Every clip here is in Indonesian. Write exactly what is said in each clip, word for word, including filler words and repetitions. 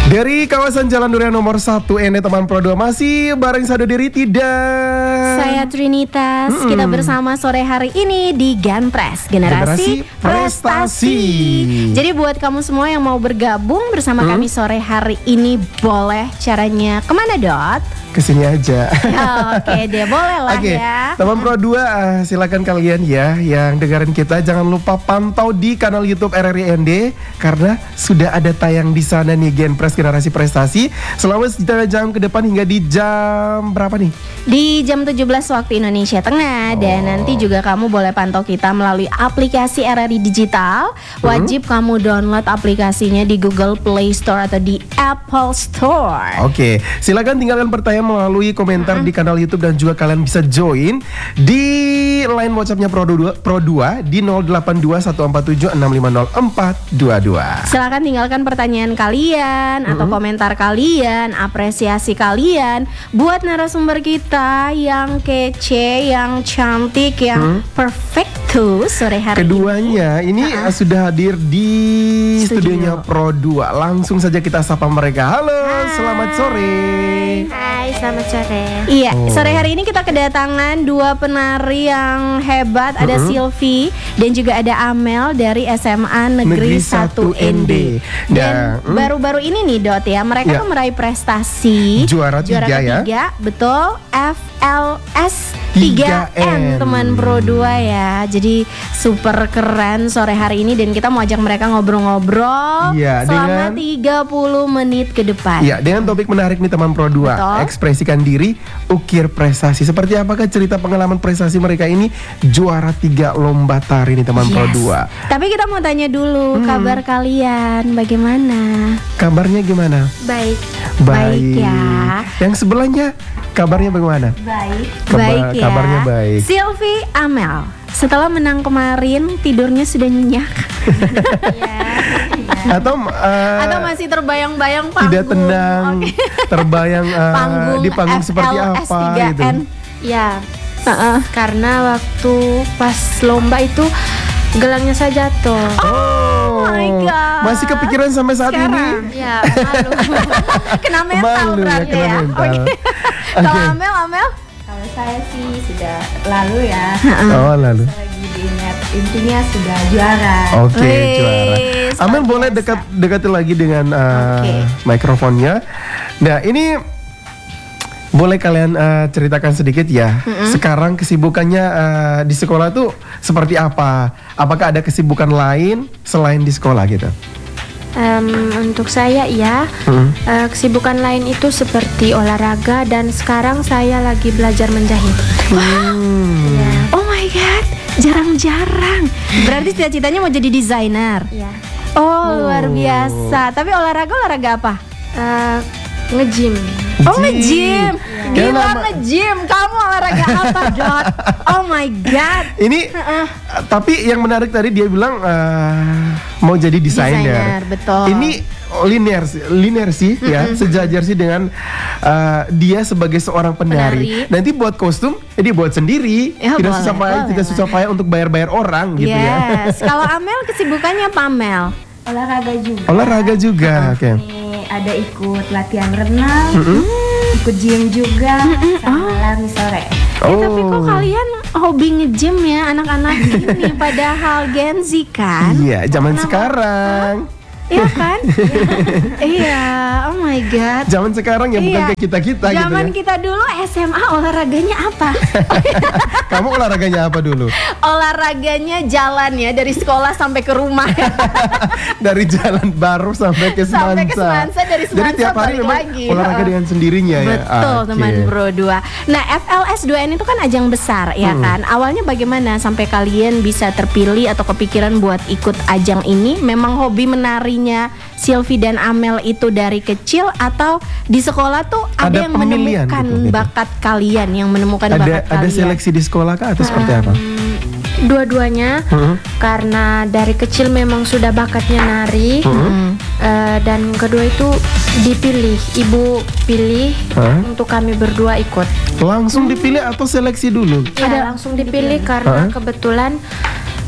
Dari kawasan Jalan Durian nomor satu N E teman Pro dua masih bareng Sado Diri tidak. Saya Trinitas. Mm-mm. Kita bersama sore hari ini di Genpres Generasi, Generasi Prestasi. Prestasi. Jadi buat kamu semua yang mau bergabung bersama hmm? kami sore hari ini, boleh caranya kemana Dot? Kesini aja. Oh, Oke okay deh, boleh lah okay. ya. Teman Pro dua, uh, silakan kalian ya yang dengerin kita, jangan lupa pantau di kanal YouTube R R I N D karena sudah ada tayang di sana nih Genpres Generasi Prestasi selama setengah jam ke depan hingga di jam berapa nih? Di jam tujuh belas waktu Indonesia Tengah. Oh. Dan nanti juga kamu boleh pantau kita melalui aplikasi R R I Digital. Wajib hmm? kamu download aplikasinya di Google Play Store atau di Apple Store. Oke, okay. Silakan tinggalkan pertanyaan melalui komentar uh-huh. di kanal YouTube dan juga kalian bisa join di line WhatsApp-nya Pro dua, Pro dua di nol delapan dua satu empat tujuh enam lima nol empat dua dua. Silakan tinggalkan pertanyaan kalian uh-huh. atau komentar kalian, apresiasi kalian buat narasumber kita yang kece, yang cantik, yang uh-huh. perfect tuh sore hari Keduanya ini, ini uh-huh. sudah hadir di Studio. studionya Pro dua. Langsung saja kita sapa mereka. Halo, Hai. selamat sore. Hai, selamat sore. Iya, oh. sore hari ini kita kedatangan dua penari yang hebat. Ada uh-huh. Sylvie dan juga ada Amel dari S M A Negeri, Negeri satu N D. Dan ya. baru-baru ini nih Dot ya, mereka ya. tuh meraih prestasi Juara, juara tiga, ketiga, ya? Betul, F L S tiga N teman Pro dua ya. Jadi super keren sore hari ini dan kita mau ajak mereka ngobrol-ngobrol ya, selama dengan, tiga puluh menit ke depan. Iya, dengan topik menarik nih teman Pro dua. Betul. Ekspresikan diri, ukir prestasi. Seperti apakah cerita pengalaman prestasi mereka ini juara tiga lomba tari nih teman yes. Pro dua. Tapi kita mau tanya dulu hmm. kabar kalian bagaimana? Kabarnya gimana? Baik. Baik, Baik ya. Yang sebelahnya kabarnya bagaimana? Baik. Kaba- baik ya. Kabarnya baik. Sylvie, Amel, setelah menang kemarin tidurnya sudah nyenyak. ya, ya. Atau uh, atau masih terbayang-bayang panggung. Tidak tenang, okay. terbayang uh, panggung di panggung F L S seperti apa gitu. Ya. Uh-uh. Karena waktu pas lomba itu gelangnya saya jatuh. Oh, oh my god. Masih kepikiran sampai saat Sekarang? ini? Ya, malu. Kena mental malu berarti ya. ya. Oke. Okay. Okay. Kalau Amel, Amel? Kalau saya sih sudah lalu ya. Oh, lalu. Lagi diingat, intinya sudah juara. Oke, okay, juara. Amel boleh dekat dekati lagi dengan uh, okay. mikrofonnya. Nah, ini boleh kalian uh, ceritakan sedikit ya. Mm-hmm. Sekarang kesibukannya uh, di sekolah tuh seperti apa? Apakah ada kesibukan lain selain di sekolah gitu? Um, untuk saya ya, hmm. uh, kesibukan lain itu seperti olahraga dan sekarang saya lagi belajar menjahit. Hmm. Ya. Oh my god, jarang-jarang. Berarti cita-citanya mau jadi desainer. Ya. Oh, oh luar biasa. Tapi olahraga olahraga apa? Uh, nge-gym. Oh nge-gym, ya. Gila nge-gym. Kamu olahraga apa Dot? Oh my god. Ini uh-uh. tapi yang menarik tadi dia bilang uh, mau jadi desainer. Desainer, betul. Ini linear, linear sih mm-hmm. ya, sejajar sih dengan uh, dia sebagai seorang penari. penari. Nanti buat kostum, jadi buat sendiri. Ya, tidak boleh, susah payah, tidak susah payah untuk bayar-bayar orang gitu yes. ya. Kalau Amel kesibukannya apa Amel? Olahraga juga. Olahraga juga, uh-huh. oke. Okay. Ada ikut latihan renang, mm-hmm. ikut gym juga, mm-hmm. sama oh. lari sore. Oh. Ya, tapi kok kalian hobi nge-gym ya anak-anak ini padahal Gen Z kan? Iya, zaman Kenapa? sekarang. Iya kan? Iya, oh my god. Zaman sekarang ya, bukan iya. kayak kita-kita gitu ya. Zaman kita dulu S M A olahraganya apa? Kamu olahraganya apa dulu? Olahraganya jalan ya, dari sekolah sampai ke rumah. Dari jalan baru sampai ke Semansa. Sampai ke Semansa, dari Semansa Jadi tiap hari memang lagi. olahraga dengan sendirinya ya. Betul, ah, teman okay. Pro dua. Nah, F L S dua N itu kan ajang besar ya hmm. kan. Awalnya bagaimana sampai kalian bisa terpilih atau kepikiran buat ikut ajang ini? Memang hobi menari Sylvie dan Amel itu dari kecil atau di sekolah tuh ada, ada yang menemukan gitu, gitu. bakat kalian, yang menemukan ada, bakat ada kalian? Ada seleksi di sekolah kah atau hmm. seperti apa? Dua-duanya, hmm. karena dari kecil memang sudah bakatnya nari, hmm. uh, dan kedua itu dipilih, ibu pilih hmm. untuk kami berdua ikut. Langsung dipilih atau seleksi dulu? Ya, ada langsung dipilih, dipilih. Karena hmm. kebetulan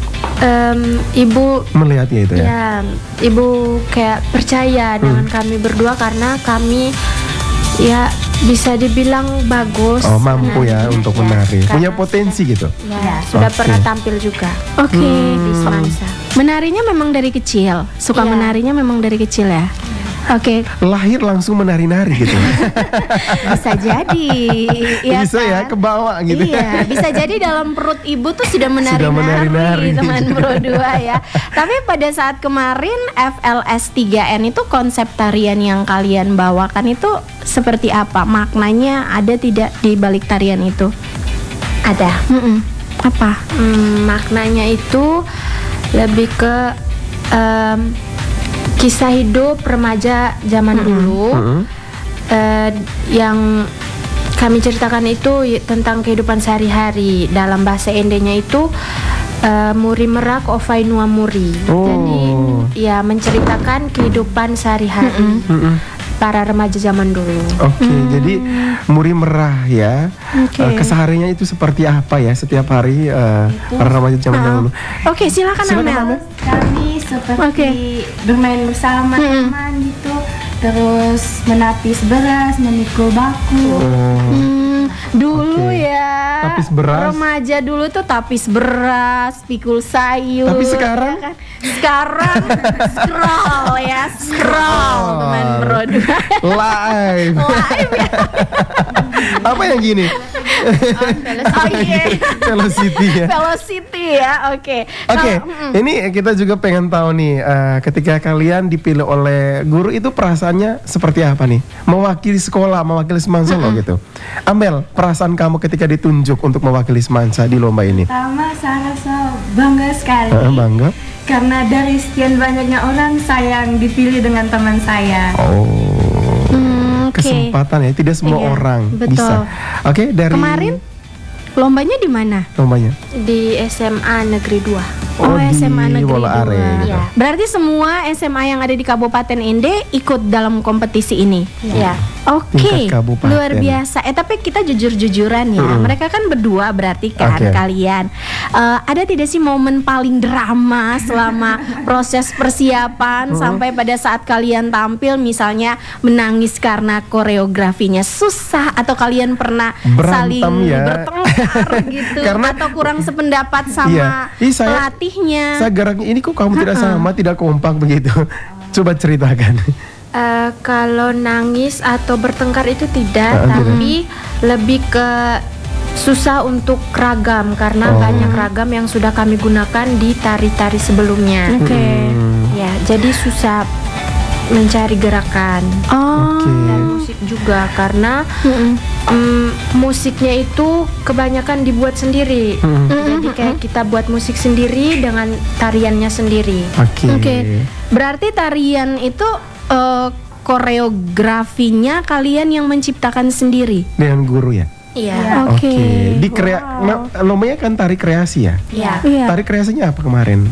um, ibu melihatnya itu ya. Ya, ibu kayak percaya hmm. dengan kami berdua karena kami ya bisa dibilang bagus. Oh, mampu ya, ya untuk menari. Ya, punya potensi sudah, gitu. Ya, ya sudah okay. pernah tampil juga. Oke, okay. hmm. di Semansa. Menarinya memang dari kecil. Suka ya. menarinya memang dari kecil ya. Oke. Okay. Lahir langsung menari-nari gitu. Bisa jadi. Ya bisa kan? Ya, kebawa gitu. Iya, bisa jadi dalam perut ibu tuh sudah menari-nari, teman berdua ya. Tapi pada saat kemarin F L S tiga N itu konsep tarian yang kalian bawakan itu seperti apa? Maknanya ada tidak di balik tarian itu? Ada. Mm-mm. Apa? Hmm, maknanya itu lebih ke um, kisah hidup remaja zaman mm-hmm. dulu mm-hmm. Uh, yang kami ceritakan itu tentang kehidupan sehari-hari. Dalam bahasa Endenya itu uh, muri merak ovai nua muri. Oh. Jadi ya menceritakan kehidupan sehari-hari mm-hmm. para remaja zaman dulu. Oke, okay, hmm. jadi muri merah ya. Okay. Uh, kesehariannya itu seperti apa ya setiap hari uh, para remaja zaman uh. dulu. Oke, okay, silakan, silakan Amel. Kami seperti okay. bermain bersama hmm. teman gitu, terus menapis beras, memikul baku. Oh. Hmm, dulu okay. ya. Tapis beras. Remaja dulu tuh tapis beras, pikul sayur. Tapi sekarang? Ya kan? Sekarang scroll ya, scroll teman berdua. Live. Live ya. Apa yang gini? Oh iya. Velocity ya. Velocity ya, oke. Okay. Oke, okay, mm. ini kita juga pengen tahu nih, uh, ketika kalian dipilih oleh guru itu perasaannya seperti apa nih? Mewakili sekolah, mewakili Semansa loh gitu. Amel, perasaan kamu ketika ditunjuk untuk mewakili Semansa di lomba ini? Pertama, saya rasa bangga sekali. Uh, bangga. Karena dari sekian banyaknya orang, saya yang dipilih dengan teman saya. Oh. Hmm, okay. Kesempatan ya, tidak semua iya, orang betul. bisa. Oke, okay, dari kemarin lombanya di mana? Lombanya di S M A Negeri dua. Oh, oh S M A Negeri dua. Ya. Berarti semua S M A yang ada di Kabupaten N D ikut dalam kompetisi ini. Iya. Oke, okay. Luar biasa. Eh tapi kita jujur-jujuran ya. Mm-hmm. Mereka kan berdua berarti kan okay. kalian. Uh, ada tidak sih momen paling drama selama proses persiapan mm-hmm. sampai pada saat kalian tampil, misalnya menangis karena koreografinya susah atau kalian pernah berantem saling ya. bertengkar gitu karena, atau kurang sependapat sama iya. Ih, saya, pelatihnya. Saya geraknya ini kok kamu tidak sama, tidak kompak begitu. Coba ceritakan. Uh, kalau nangis atau bertengkar itu tidak, uh, tapi tidak. Lebih ke susah untuk ragam karena oh. banyak ragam yang sudah kami gunakan di tari-tari sebelumnya. Oke. Okay. Hmm. Ya, jadi susah mencari gerakan. Oh. Okay. Dan musik juga karena mm-hmm. um, musiknya itu kebanyakan dibuat sendiri. Mm-hmm. Jadi kayak kita buat musik sendiri dengan tariannya sendiri. Oke. Okay. Okay. Berarti tarian itu Uh, koreografinya kalian yang menciptakan sendiri dengan guru ya? Iya. Oke. Okay. Okay. Di krea, wow. Namanya kan tari kreasi ya? Iya. Yeah. Tari kreasinya apa kemarin?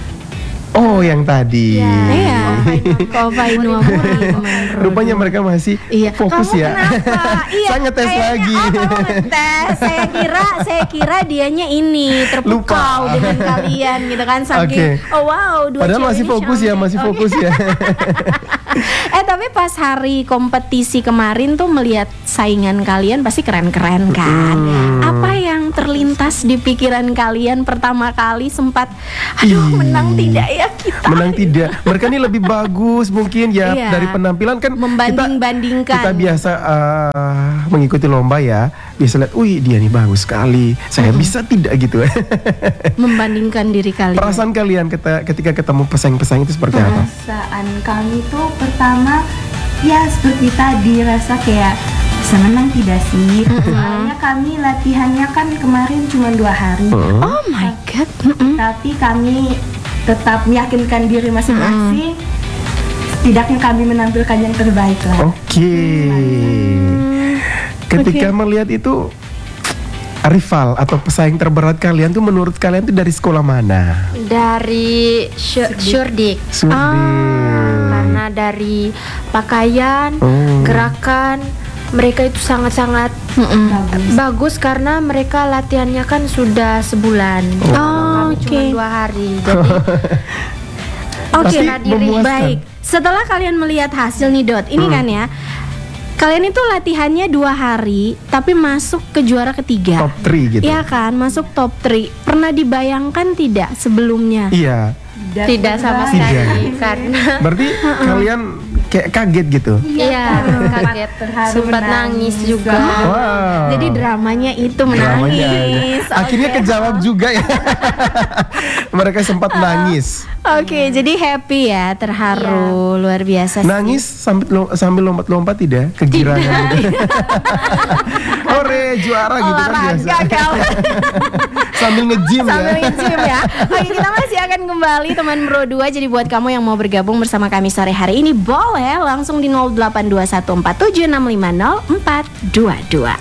Oh, yang tadi. Iya. Ovai nua muri. Rupanya mereka masih iya. fokus kamu ya. Kenapa? Iya. Saya ngetes kayaknya, lagi. Oh, kamu ngetes. Saya kira, saya kira dianya ini terpukau dengan kalian gitu kan saking. Okay. Oh wow, dua padahal masih fokus ya, masih okay. fokus ya. Eh tapi pas hari kompetisi kemarin tuh melihat saingan kalian pasti keren-keren kan. Hmm. Apa yang terlintas di pikiran kalian pertama kali sempat, aduh menang tidak ya kita? Menang tidak. Mereka ini lebih bagus mungkin ya iya. dari penampilan kan. Membanding-bandingkan. Kita, kita biasa uh, mengikuti lomba ya. Bisa lihat, wih dia nih bagus sekali. Saya hmm. bisa tidak gitu. Membandingkan diri kalian. Perasaan kalian ketika, ketika ketemu pesaing-pesaing itu seperti apa? Perasaan kami tuh pertama ya seperti tadi rasa kayak bisa menang tidak sih. Soalnya kami latihannya kan kemarin cuma dua hari. Uh-huh. Oh my god. Uh-huh. Tapi kami tetap meyakinkan diri masing-masing. Uh-huh. Setidaknya kami menampilkan yang terbaik lah. Oke. Okay. Hmm. Ketika okay. melihat itu rival atau pesaing terberat kalian tuh menurut kalian tuh dari sekolah mana? Dari Surdik. Surdik. Ah, karena dari pakaian, oh. gerakan, mereka itu sangat-sangat Bagus. bagus karena mereka latihannya kan sudah sebulan. Oh, Kami oke. cuma dua hari. Jadi Oke, Pasti diri. memuaskan. Baik. Setelah kalian melihat hasil nih Dot, ini kan ya, kalian itu latihannya dua hari, tapi masuk ke juara ketiga. Top tiga gitu. Iya kan, masuk top tiga. Pernah dibayangkan tidak sebelumnya? Iya. tidak sama Tidak. sekali karena Berarti kalian kayak kaget gitu. iya kaget, terharu, sempat nangis menangis. juga. Wow. Jadi dramanya itu Dramanya menangis. ada. Akhirnya Oke. kejawab juga ya. Mereka sempat nangis. Oke, jadi happy ya, terharu, luar biasa sih. Nangis sambil lo- sambil lompat-lompat tidak? Kegirangan gitu. Ore juara gitu kan biasa. Olahraga kau. Sambil nge-gym ya. Sambil nge-gym ya. Oke, kita masih akan kembali teman Bro dua. Jadi buat kamu yang mau bergabung bersama kami sore hari ini, boleh langsung di nol delapan dua satu empat tujuh enam lima nol empat dua dua.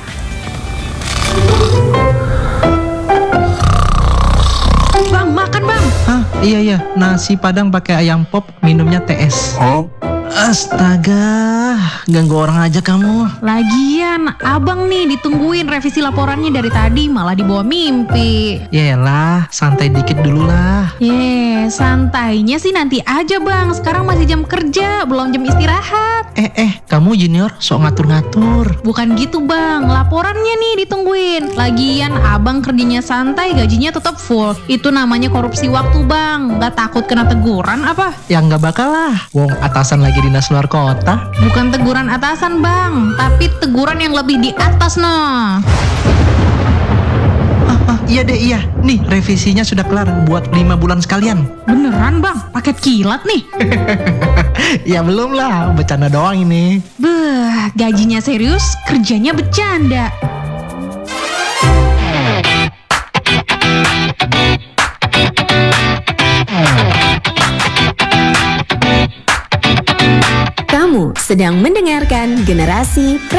Bang, makan bang. Hah, iya iya, nasi padang pakai ayam pop, minumnya T S. Astaga, ganggu orang aja kamu. Lagian, abang nih ditungguin revisi laporannya dari tadi, malah dibawa mimpi. Yaelah, santai dikit dulu lah. Ye, santainya sih nanti aja bang. Sekarang masih jam kerja, belum jam istirahat. Eh eh, kamu junior sok ngatur-ngatur. Bukan gitu bang, laporannya nih ditungguin. Lagian abang kerjanya santai, gajinya tetap full. Itu namanya korupsi waktu bang. Gak takut kena teguran apa? Ya nggak bakal lah, wong atasan lagi dinas luar kota. Bukan teguran atasan bang, tapi teguran yang lebih di atas noh. Ah, ah, iya deh iya, nih revisinya sudah kelar buat lima bulan sekalian. Beneran bang, paket kilat nih. Ya belum lah, bercanda doang ini. Beh, gajinya serius, kerjanya bercanda. Kamu sedang mendengarkan Generasi